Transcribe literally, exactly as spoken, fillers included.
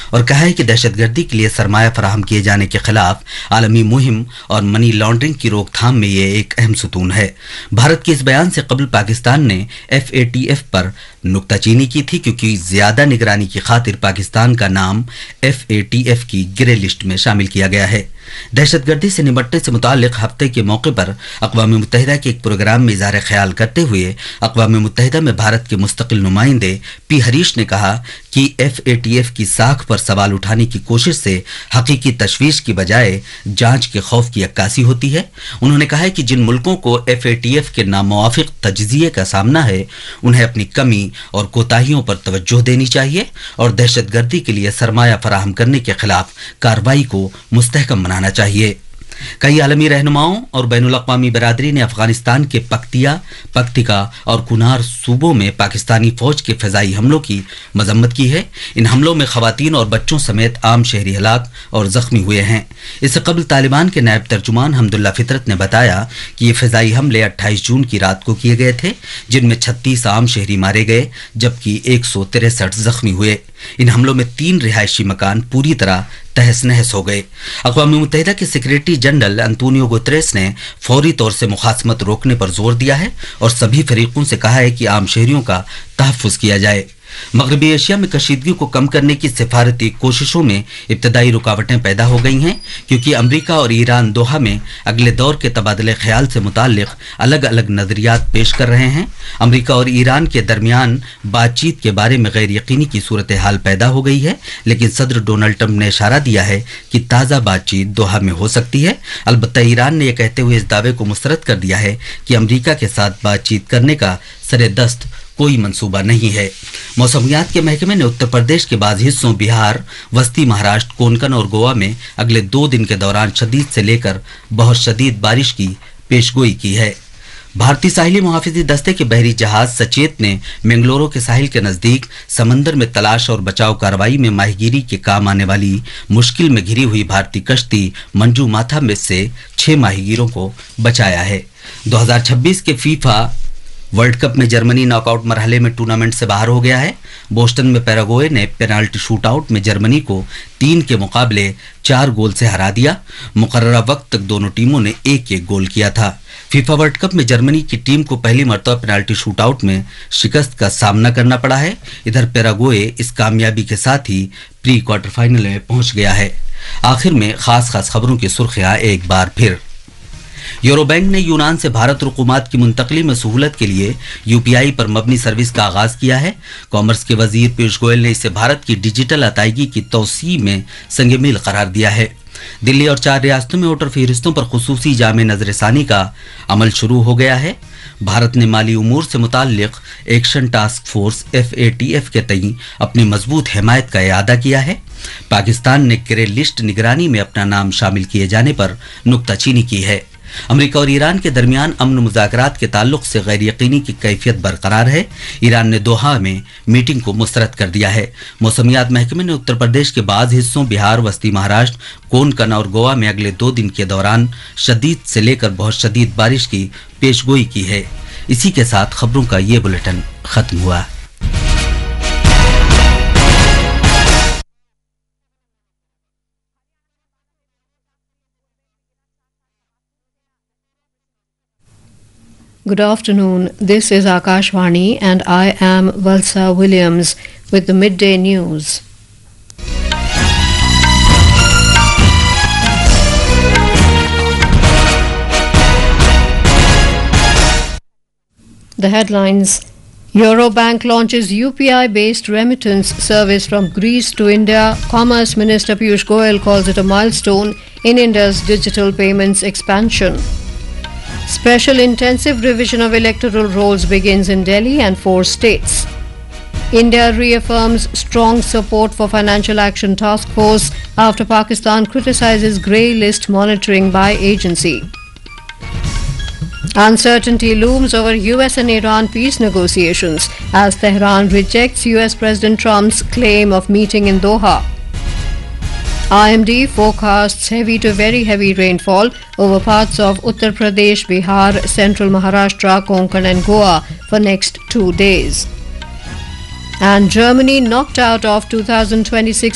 اور कहा है कि दहशतगर्दी के लिए सरमाया फराहम किए जाने के खिलाफ आलमी मुहिम और मनी लॉन्ड्रिंग की रोकथाम में ये एक अहम सुतून है। भारत के इस बयान से कबल पाकिस्तान ने एफ ए टी एफ पर नुक्ताचीनी की थी, क्योंकि ज्यादा निगरानी की खातिर पाकिस्तान का नाम एफ ए टी एफ की ग्रे लिस्ट में शामिल किया गया है। दहशतगर्दी से निपटने से मुताल्लिक हफ्ते के मौके पर अक़वाम मुत्तहिदा के एक प्रोग्राम में इज़हार ख्याल करते हुए अक़वाम मुत्तहिदा में भारत के मुस्तकिल नुमाइंदे पी हरीश ने कहा कि एफ ए टी एफ की साख पर सवाल उठाने की कोशिश से हकीकी तशवीश की बजाय जांच के खौफ की अक्कासी होती है। उन्होंने कहा है कि जिन मुल्कों को एफ ए टी एफ के नामुवाफिक तज्ज़िये का सामना है, उन्हें अपनी कमी और कोताहियों पर तवज्जो देनी चाहिए और दहशतगर्दी के लिए सरमाया फराहम करने के खिलाफ कार्रवाई को मुस्तहकम बनाना चाहिए। कई आलमी रहनुमाओं और बैनुल अक़वामी बरादरी ने अफगानिस्तान के पख्तिया, पख्तिका और कुनार सूबों में पाकिस्तानी फौज के फ़िज़ाई हमलों की मजम्मत की है। इन हमलों में ख़वातीन और बच्चों समेत आम शहरी हलाक और ज़ख्मी हुए हैं। इससे कबल तालिबान के नायब तर्जुमान हमदुल्ला फितरत ने बताया कि ये फ़िज़ाई हमले अट्ठाईस जून की रात को किए गए थे, जिनमें छत्तीस आम शहरी मारे गए जबकि एक सौ तिरसठ जख्मी हुए। इन हमलों में तीन रिहायशी मकान पूरी तरह तहस नहस हो गए। अक़वाम मुत्तहिदा के सेक्रेटरी जनरल अंतोनियो गुतरेस ने फौरी तौर से मुखासमत रोकने पर जोर दिया है और सभी फरीकों से कहा है कि आम शहरियों का तहफ़्फ़ुज़ किया जाए। मगरबी एशिया में कशीदगी को कम करने की सिफारती कोशिशों में इब्तदाई रुकावटें पैदा हो गई हैं, क्योंकि अमरीका और ईरान दोहा में अगले दौर के तबादले ख्याल से मुताल्लिक अलग अलग नज़रियात पेश कर रहे हैं। अमरीका और ईरान के दरमियान बातचीत के बारे में गैर यकीनी की सूरत हाल पैदा हो गई है, लेकिन सदर डोनाल्ड ट्रंप ने इशारा दिया है कि ताज़ा बातचीत दोहा में हो सकती है। अलबत्ता ईरान ने यह कहते हुए इस दावे को मुस्तरद कर दिया है कि अमरीका के साथ बातचीत करने का सरेदस्त कोई मंसूबा नहीं है। मौसमियात के महकमे ने उत्तर प्रदेश के बाज़ हिस्सों, बिहार, वस्ती महाराष्ट्र, कोंकण और गोवा में अगले दो दिन के दौरान शदीद से लेकर बहुत शदीद बारिश की पेशगोई की है। भारतीय साहिली मुहाफिजी दस्ते के बहरी जहाज सचेत ने मैंगलोरो के साहिल के नज़दीक समंदर में तलाश और बचाव कार्रवाई में माहीगीरी के काम आने वाली मुश्किल में घिरी हुई भारतीय कश्ती मंजू माथा में से छह माहीगीरों को बचाया है। दो हज़ार छब्बीस के फीफा वर्ल्ड कप में जर्मनी नॉकआउट मरहले में टूर्नामेंट से बाहर हो गया है। बोस्टन में पैराग्वे ने पेनाल्टी शूटआउट में जर्मनी को तीन के मुकाबले चार गोल से हरा दिया। मुकर्ररा वक्त तक दोनों टीमों ने एक एक गोल किया था। फीफा वर्ल्ड कप में जर्मनी की टीम को पहली मरतबा पेनाल्टी शूटआउट में शिकस्त का सामना करना पड़ा है। इधर पैराग्वे इस कामयाबी के साथ ही प्री क्वार्टर फाइनल में पहुंच गया है। आखिर में खास खास खबरों की सुर्खियां एक बार फिर। यूरो बैंक ने यूनान से भारत रुकुमात की मुंतकली में सहूलत के लिए यू पी आई पर मबनी सर्विस का आगाज किया है। कॉमर्स के वजीर पीयूष गोयल ने इसे भारत की डिजिटल अदायगी की तौसी में संग मील करार दिया है। दिल्ली और चार रियासतों में वोटर फहरिस्तों पर खुसूसी जामे नजरसानी का अमल शुरू हो गया है। भारत ने माली उमूर से मुताल्लिक action task force F A T F के तई अपनी मजबूत हिमायत का इआदा किया है। पाकिस्तान ने ग्रे लिस्ट निगरानी में अपना नाम शामिल किए जाने पर नुक्ताचीनी की है। अमेरिका और ईरान के दरमियान अमन मुज़ाकरात के ताल्लुक से गैर यकीनी की कैफियत बरकरार है। ईरान ने दोहा में मीटिंग को मुस्तरद कर दिया है। मौसमियात महकमे ने उत्तर प्रदेश के बाज़ हिस्सों, बिहार, वस्ती महाराष्ट्र, कोंकण और गोवा में अगले दो दिन के दौरान शदीद से लेकर बहुत शदीद बारिश की पेशगोई की है। इसी के साथ खबरों का ये बुलेटिन खत्म हुआ। Good afternoon. This is Akashvani and I am Valsa Williams with the midday news. The headlines: Eurobank launches U P I-based remittance service from Greece to India. Commerce Minister Piyush Goyal calls it a milestone in India's digital payments expansion. Special intensive revision of electoral rolls begins in Delhi and four states. India reaffirms strong support for Financial Action Task Force after Pakistan criticizes grey list monitoring by agency. Uncertainty looms over U S and Iran peace negotiations as Tehran rejects U S President Trump's claim of meeting in Doha. I M D forecasts heavy to very heavy rainfall over parts of Uttar Pradesh, Bihar, Central Maharashtra, Konkan and Goa for next two days. And Germany knocked out of two thousand twenty-six